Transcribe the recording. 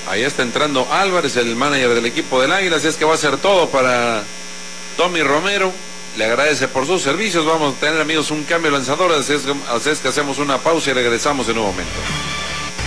Ahí está entrando Álvarez, el manager del equipo del Águila, así es que va a ser todo para Tommy Romero. Le agradece por sus servicios. Vamos a tener, amigos, un cambio de lanzador, así es que hacemos una pausa y regresamos en un momento.